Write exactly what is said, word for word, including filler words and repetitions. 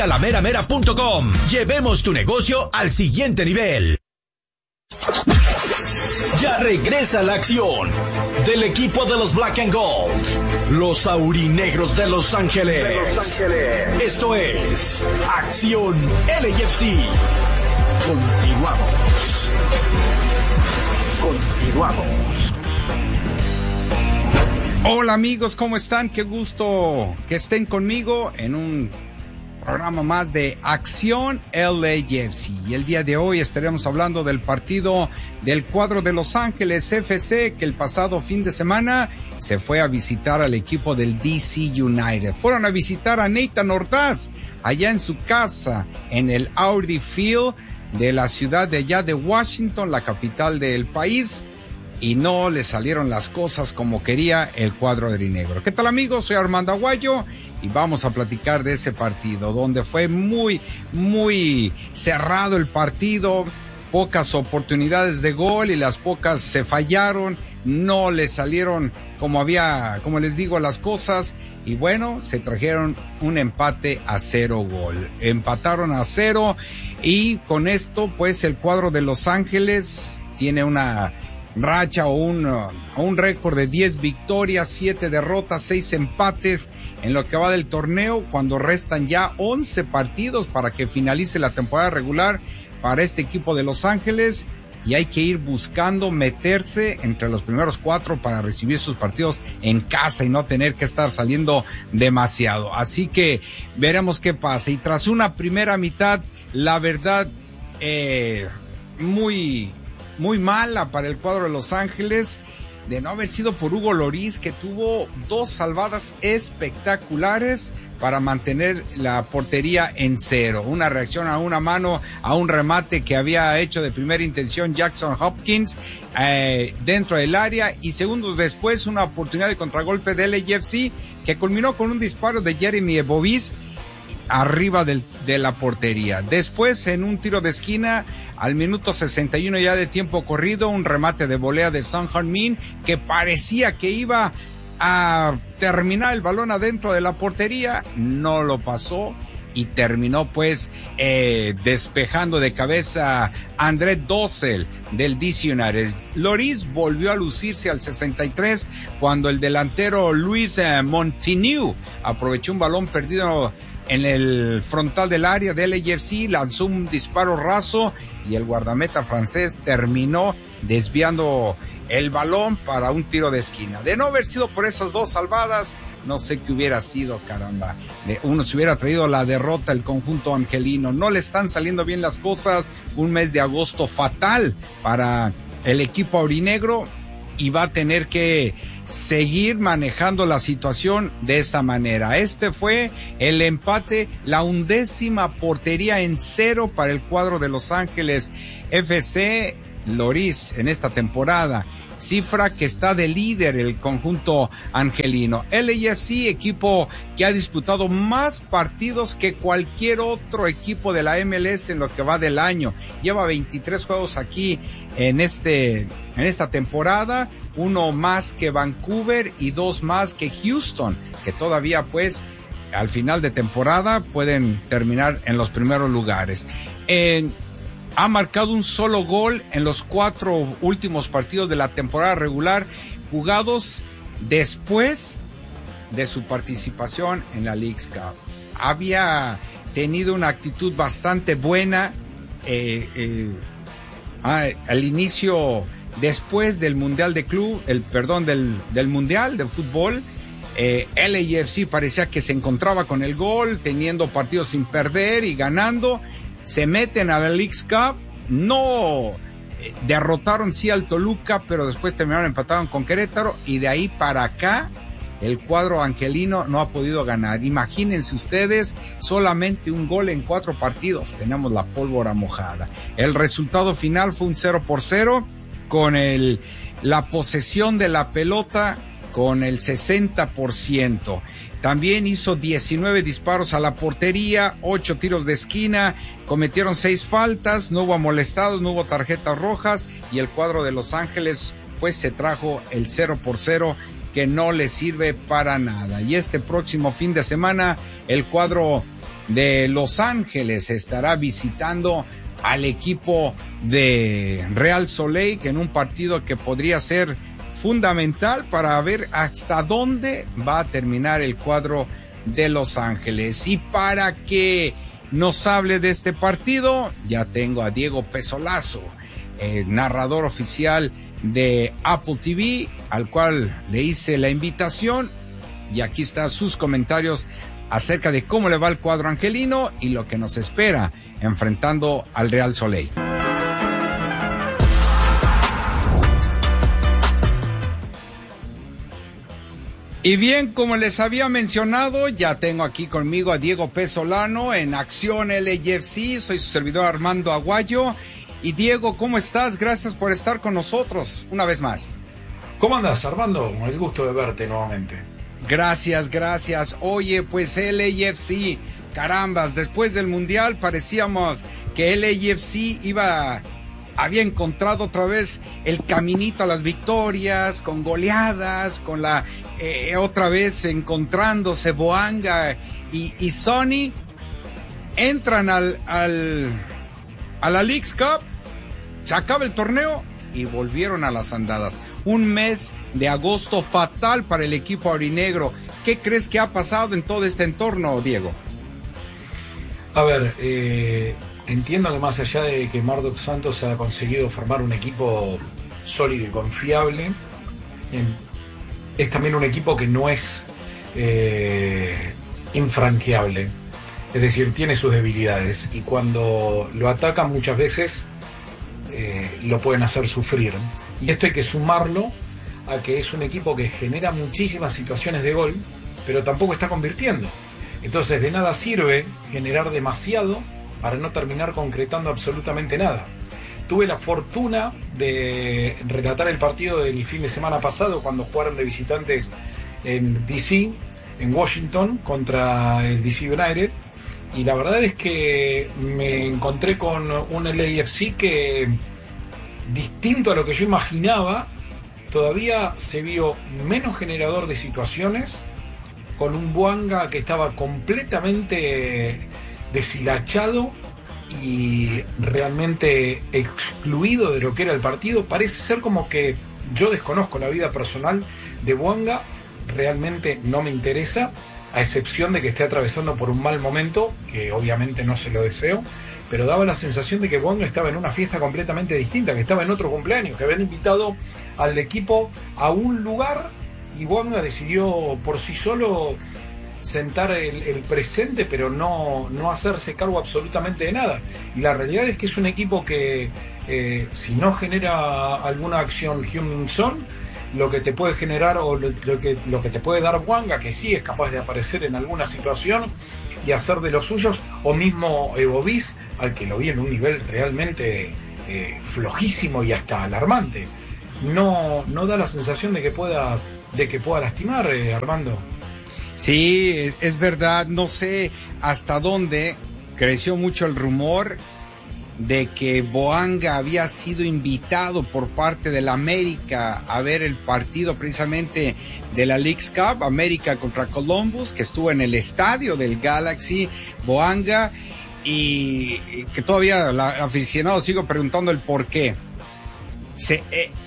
la mera mera punto com. Llevemos tu negocio al siguiente nivel. Ya regresa la acción del equipo de los Black and Gold, los aurinegros de Los Ángeles. De Los Ángeles. Esto es Acción L A F C. Continuamos. Continuamos. Hola amigos, ¿cómo están? Qué gusto que estén conmigo en un programa más de Acción L A F C. Y el día de hoy estaremos hablando del partido del cuadro de Los Ángeles F C, que el pasado fin de semana se fue a visitar al equipo del D C United. Fueron a visitar a Nathan Ordaz allá en su casa en el Audi Field de la ciudad de allá de Washington, la capital del país. Y no le salieron las cosas como quería el cuadro aurinegro. ¿Qué tal amigos? Soy Armando Aguayo y vamos a platicar de ese partido donde fue muy, muy cerrado el partido. Pocas oportunidades de gol y las pocas se fallaron. No le salieron como había, como les digo, las cosas. Y bueno, se trajeron un empate a cero gol. Empataron a cero y con esto pues el cuadro de Los Ángeles tiene una racha o un, uh, un récord de diez victorias, siete derrotas, seis empates en lo que va del torneo, cuando restan ya once partidos para que finalice la temporada regular para este equipo de Los Ángeles, y hay que ir buscando meterse entre los primeros cuatro para recibir sus partidos en casa y no tener que estar saliendo demasiado. Así que veremos qué pasa. Y tras una primera mitad, la verdad, eh, muy... muy mala para el cuadro de Los Ángeles, de no haber sido por Hugo Lloris, que tuvo dos salvadas espectaculares para mantener la portería en cero. Una reacción a una mano, a un remate que había hecho de primera intención Jackson Hopkins eh, dentro del área, y segundos después una oportunidad de contragolpe de L A F C que culminó con un disparo de Jeremy Ebovis arriba del, de la portería. Después, en un tiro de esquina, al minuto sesenta y uno ya de tiempo corrido, un remate de volea de Son Heung-min que parecía que iba a terminar el balón adentro de la portería, no lo pasó y terminó pues eh, despejando de cabeza André Dossel del D C United. Lloris volvió a lucirse al sesenta y tres cuando el delantero Luis eh, Montigny aprovechó un balón perdido en el frontal del área de L A F C, lanzó un disparo raso y el guardameta francés terminó desviando el balón para un tiro de esquina. De no haber sido por esas dos salvadas, no sé qué hubiera sido, caramba. Uno se hubiera traído la derrota el conjunto angelino. No le están saliendo bien las cosas. Un mes de agosto fatal para el equipo aurinegro y va a tener que seguir manejando la situación de esa manera. Este fue el empate, la undécima portería en cero para el cuadro de Los Ángeles F C. Lloris en esta temporada, cifra que está de líder el conjunto angelino. L A F C, equipo que ha disputado más partidos que cualquier otro equipo de la M L S en lo que va del año. Lleva veintitrés juegos aquí en este, en esta temporada, uno más que Vancouver y dos más que Houston, que todavía pues al final de temporada pueden terminar en los primeros lugares. En Ha marcado un solo gol en los cuatro últimos partidos de la temporada regular jugados después de su participación en la Leagues Cup. Había tenido una actitud bastante buena eh, eh, al inicio, después del Mundial de Club, el perdón, del, del Mundial de Fútbol. Eh, L A F C parecía que se encontraba con el gol, teniendo partidos sin perder y ganando. Se meten a la Leagues Cup, no eh, derrotaron sí al Toluca, pero después terminaron empataron con Querétaro, y de ahí para acá el cuadro angelino no ha podido ganar. Imagínense ustedes, solamente un gol en cuatro partidos, tenemos la pólvora mojada. El resultado final fue un cero por cero, con el, la posesión de la pelota con el sesenta por ciento. También hizo diecinueve disparos a la portería, ocho tiros de esquina, cometieron seis faltas, no hubo molestados, no hubo tarjetas rojas, y el cuadro de Los Ángeles pues se trajo el cero por cero, que no le sirve para nada. Y este próximo fin de semana el cuadro de Los Ángeles estará visitando al equipo de Real Salt Lake en un partido que podría ser fundamental para ver hasta dónde va a terminar el cuadro de Los Ángeles. Y para que nos hable de este partido, ya tengo a Diego Pezolazo, el narrador oficial de Apple T V, al cual le hice la invitación, y aquí están sus comentarios acerca de cómo le va el cuadro angelino y lo que nos espera enfrentando al Real Salt Lake. Y bien, como les había mencionado, ya tengo aquí conmigo a Diego Pezolano en Acción L A F C. Soy su servidor Armando Aguayo. Y Diego, ¿cómo estás? Gracias por estar con nosotros una vez más. ¿Cómo andas, Armando? El gusto de verte nuevamente. Gracias, gracias. Oye, pues L A F C, carambas, después del Mundial parecíamos que L A F C iba... había encontrado otra vez el caminito a las victorias, con goleadas, con la eh, otra vez encontrándose Boanga y, y Sonny, entran al, al a la Leagues Cup, se acaba el torneo y volvieron a las andadas. Un mes de agosto fatal para el equipo aurinegro. ¿Qué crees que ha pasado en todo este entorno, Diego? A ver, eh... entiendo que más allá de que Murdock Santos ha conseguido formar un equipo sólido y confiable, es también un equipo que no es eh, infranqueable. Es decir, tiene sus debilidades y cuando lo atacan muchas veces eh, lo pueden hacer sufrir. Y esto hay que sumarlo a que es un equipo que genera muchísimas situaciones de gol, pero tampoco está convirtiendo. Entonces de nada sirve generar demasiado para no terminar concretando absolutamente nada. Tuve la fortuna de relatar el partido del fin de semana pasado cuando jugaron de visitantes en D C, en Washington, contra el D C United, y la verdad es que me encontré con un L A F C que, distinto a lo que yo imaginaba, todavía se vio menos generador de situaciones, con un Boanga que estaba completamente deshilachado y realmente excluido de lo que era el partido. Parece ser como que yo desconozco la vida personal de Boanga, realmente no me interesa, a excepción de que esté atravesando por un mal momento, que obviamente no se lo deseo, pero daba la sensación de que Boanga estaba en una fiesta completamente distinta, que estaba en otro cumpleaños, que habían invitado al equipo a un lugar y Boanga decidió por sí solo sentar el, el presente, pero no, no hacerse cargo absolutamente de nada. Y la realidad es que es un equipo que eh, si no genera alguna acción Heung-min Son, lo que te puede generar o lo, lo, que, lo que te puede dar Boanga, que sí es capaz de aparecer en alguna situación y hacer de los suyos, o mismo Evo Bis, al que lo vi en un nivel realmente eh, flojísimo y hasta alarmante, no, no da la sensación de que pueda, de que pueda lastimar, eh, Armando. Sí, es verdad, no sé hasta dónde creció mucho el rumor de que Boanga había sido invitado por parte de la América a ver el partido precisamente de la Leagues Cup, América contra Columbus, que estuvo en el estadio del Galaxy, Boanga, y que todavía el aficionado sigo preguntando el por qué. Se, eh,